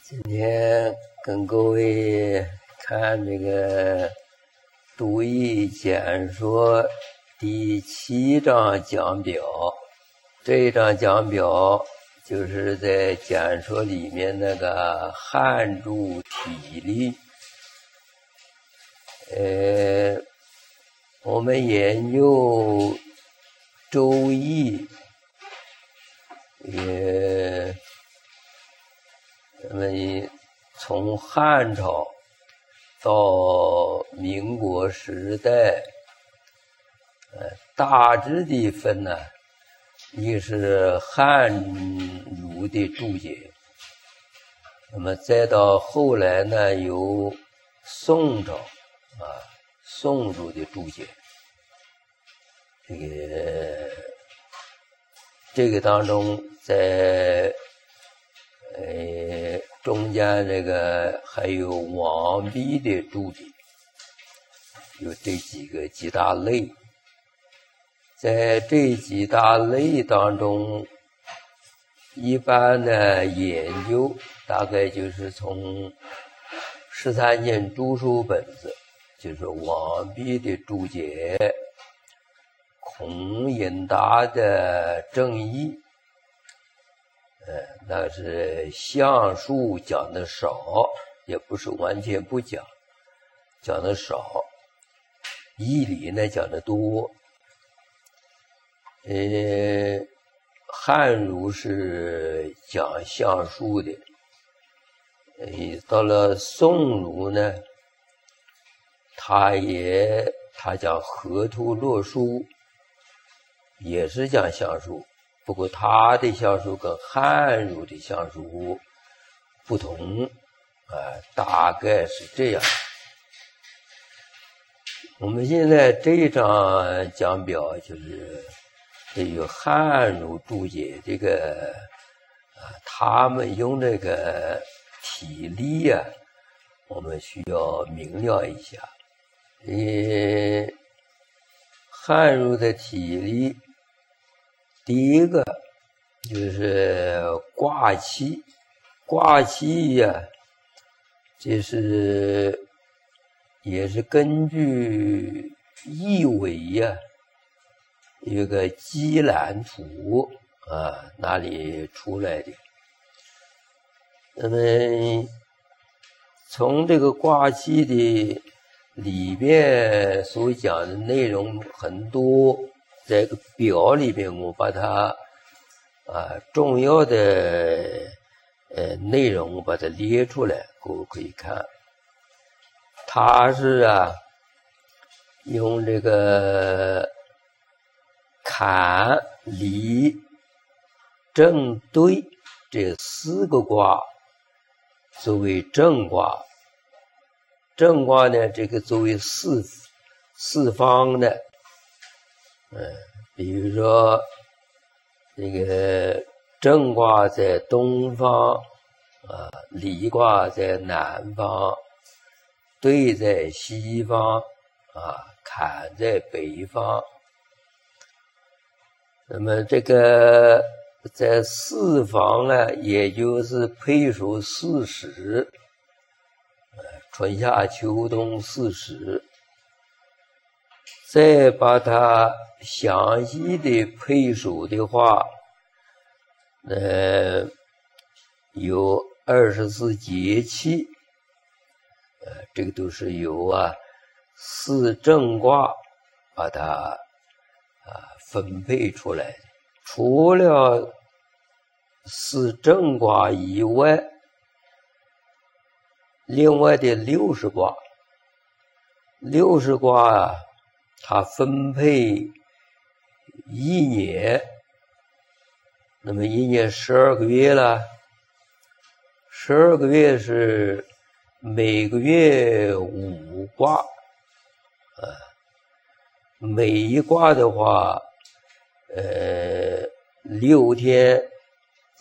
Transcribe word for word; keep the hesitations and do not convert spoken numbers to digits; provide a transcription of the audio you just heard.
今天跟各位看这个读义简说第七章讲表，这一章讲表就是在简说里面那个汉注体例。呃，我们研究周易，也那么从汉朝到民国时代，呃，大致的分呢，一是汉儒的注解，那么再到后来呢，有宋朝啊，宋儒的注解。这个这个当中，在呃中间这个还有王弼的注解，有这几个几大类。在这几大类当中，一般的研究大概就是从十三经注疏本子，就是王弼的注解，孔颖达的正义，呃，那是相术讲的少，也不是完全不讲，讲的少。义理呢讲的多。呃，汉儒是讲相术的，呃，到了宋儒呢，他也他讲河图洛书，也是讲相术。不过他的相术跟汉儒的相术不同，啊、呃，大概是这样。我们现在这一章讲表就是对于汉儒注解这个啊，他们用这个体例啊，我们需要明了一下。呃，汉儒的体例，第一个就是卦气，卦气呀、啊，这是也是根据易纬呀、啊，有个基览图啊那里出来的。那么从这个卦气的里面所讲的内容很多，在这个表里面我把它啊重要的呃内容我把它列出来，各位可以看。它是啊用这个坎离震兑这四个卦作为正卦。正卦呢，这个作为四四方的，嗯，比如说这个正卦在东方，啊，离卦在南方，兑在西方，啊，坎在北方。那么这个在四方呢，也就是配属四时。春夏秋冬四时，再把它详细的配属的话，呃，有二十四节气，呃，这个都是由啊四正卦把它啊分配出来的。除了四正卦以外，另外的六十卦，六十卦啊，它分配一年，那么一年十二个月了，十二个月是每个月五卦，啊，每一卦的话，呃，六天